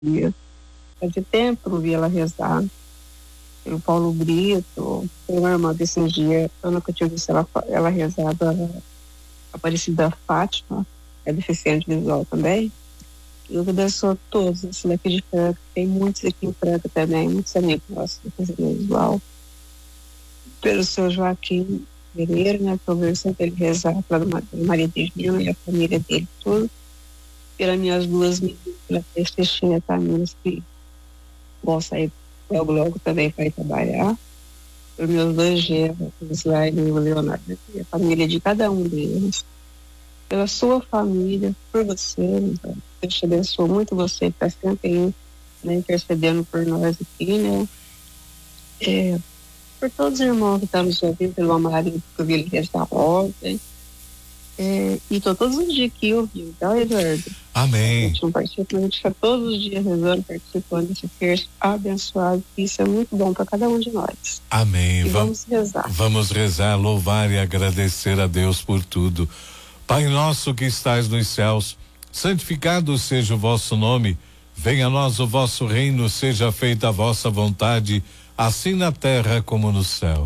dia. Fazia tempo que eu não via ela rezar. Pelo Paulo Brito, tem uma irmã desses dias, eu nunca tinha visto ela rezada, a Aparecida Fátima, é deficiente visual também. Eu abençoo todos, esse daqui de Franca, tem muitos aqui em Franca também, muitos amigos nossos deficiente visual. Pelo seu Joaquim Pereira, né, que eu vejo sempre ele rezar pela Maria Regina e a família dele, tudo. Pelas minhas duas meninas, pela Cristina e Tamires, que vão sair logo também para ir trabalhar. Pelos meus dois genros, o Slaine e o Leonardo, e a família de cada um deles. Pela sua família, por você, então, Deus te abençoe muito, você que está sempre aí, né, intercedendo por nós aqui, né? Por todos os irmãos que estão nos ouvindo, pelo marido que eu vi ele rezar ontem. E estou todos os dias aqui ouvindo, tá, Eduardo? Amém. A gente não participa, mas a gente está todos os dias rezando, participando desse terço abençoado. Isso é muito bom para cada um de nós. Amém. E vamos rezar. Vamos rezar, louvar e agradecer a Deus por tudo. Pai nosso que estais nos céus, santificado seja o vosso nome. Venha a nós o vosso reino, seja feita a vossa vontade, assim na terra como no céu.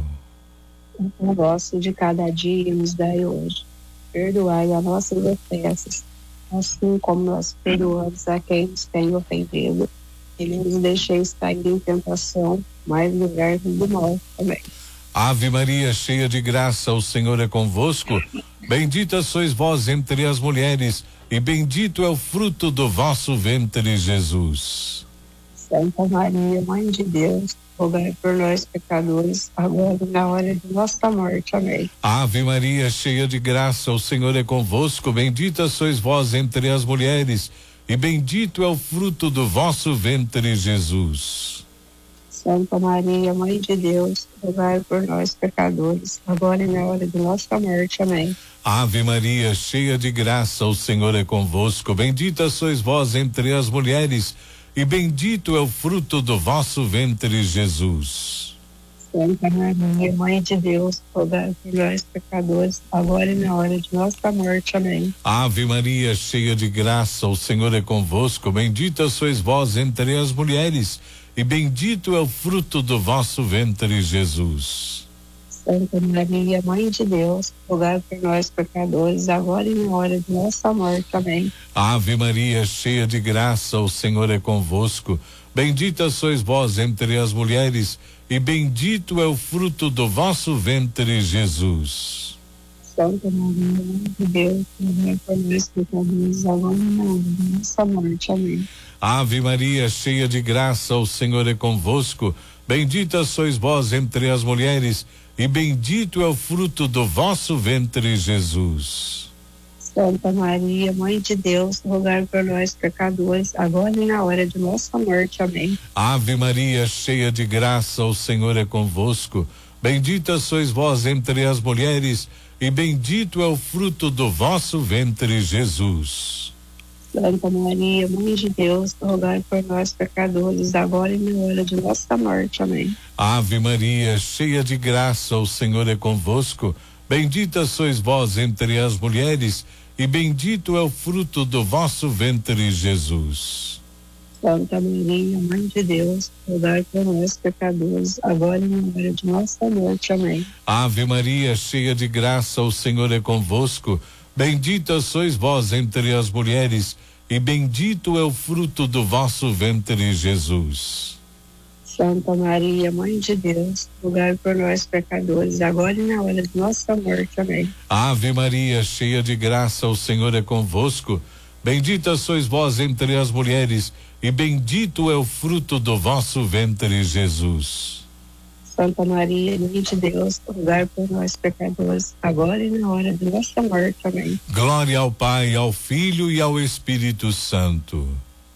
O pão nosso de cada dia nos dai hoje. Perdoai as nossas ofensas, assim como nós perdoamos a quem nos tem ofendido. E não nos deixeis cair em tentação, mas livrai-nos do mal. Amém. Ave Maria, cheia de graça, o Senhor é convosco. Bendita sois vós entre as mulheres, e bendito é o fruto do vosso ventre, Jesus. Santa Maria, Mãe de Deus, rogai por nós pecadores, agora e na hora de nossa morte. Amém. Ave Maria, cheia de graça, o Senhor é convosco. Bendita sois vós entre as mulheres, e bendito é o fruto do vosso ventre, Jesus. Santa Maria, Mãe de Deus, rogai por nós pecadores, agora e na hora de nossa morte. Amém. Ave Maria, cheia de graça, o Senhor é convosco. Bendita sois vós entre as mulheres, e bendito é o fruto do vosso ventre, Jesus. Santa Maria, Mãe de Deus, rogai por nós pecadores, agora e na hora de nossa morte. Amém. Ave Maria, cheia de graça, o Senhor é convosco. Bendita sois vós entre as mulheres, e bendito é o fruto do vosso ventre, Jesus. Santa Maria, Mãe de Deus, rogai por nós pecadores, agora e na hora de nossa morte. Amém. Ave Maria, cheia de graça, o Senhor é convosco. Bendita sois vós entre as mulheres, e bendito é o fruto do vosso ventre, Jesus. Santa Maria, Mãe de Deus, rogai por nós pecadores, agora e na hora de nossa morte. Amém. Ave Maria, cheia de graça, o Senhor é convosco. Bendita sois vós entre as mulheres, e bendito é o fruto do vosso ventre, Jesus. Santa Maria, Mãe de Deus, rogai por nós pecadores, agora e na hora de nossa morte. Amém. Ave Maria, cheia de graça, o Senhor é convosco. Bendita sois vós entre as mulheres, e bendito é o fruto do vosso ventre, Jesus. Santa Maria, Mãe de Deus, rogai por nós pecadores, agora e na hora de nossa morte. Amém. Ave Maria, cheia de graça, o Senhor é convosco. Bendita sois vós entre as mulheres, e bendito é o fruto do vosso ventre, Jesus. Santa Maria, Mãe de Deus, rogai por nós pecadores, agora e na hora de nossa morte. Amém. Ave Maria, cheia de graça, o Senhor é convosco. Bendita sois vós entre as mulheres, e bendito é o fruto do vosso ventre, Jesus. Santa Maria, Mãe de Deus, rogai por nós pecadores, agora e na hora de nossa morte. Amém. Ave Maria, cheia de graça, o Senhor é convosco. Bendita sois vós entre as mulheres, e bendito é o fruto do vosso ventre, Jesus. Santa Maria, Mãe de Deus, rogai por nós pecadores, agora e na hora de nossa morte. Amém. Glória ao Pai, ao Filho e ao Espírito Santo.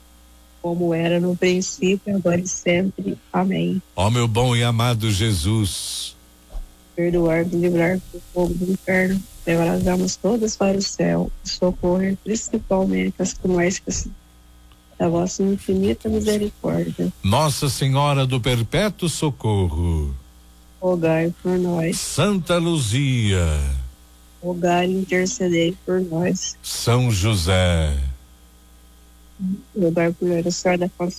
Como era no princípio, agora e sempre. Amém. Ó meu bom e amado Jesus, perdoar, me livrar do fogo do inferno, levar as almas todas para o céu, socorrer principalmente as que mais precisam da vossa infinita misericórdia. Nossa Senhora do Perpétuo Socorro, rogai por nós. Santa Luzia, rogai e intercedei por nós. São José, Eu dou por a senhora da